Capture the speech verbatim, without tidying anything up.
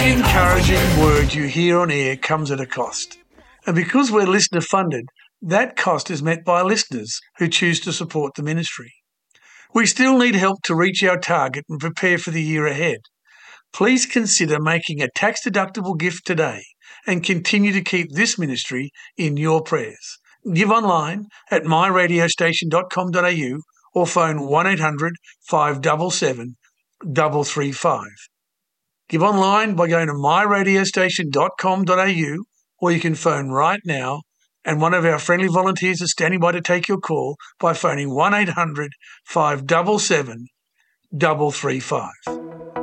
Every encouraging word you hear on air comes at a cost. And because we're listener funded, that cost is met by listeners who choose to support the ministry. We still need help to reach our target and prepare for the year ahead. Please consider making a tax-deductible gift today and continue to keep this ministry in your prayers. Give online at my radio station dot com dot a u or phone one eight hundred five seven seven three three five. Give online by going to my radio station dot com dot a u, or you can phone right now, and one of our friendly volunteers is standing by to take your call by phoning one eight hundred five seven seven three three five.